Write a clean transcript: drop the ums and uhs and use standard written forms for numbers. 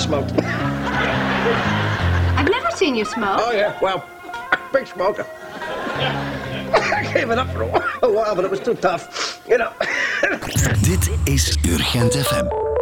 smoked. I've never seen you smoke. Oh, yeah, well, big smoker. I gave it up for a while, but it was too tough, you know. Dit is Urgent FM.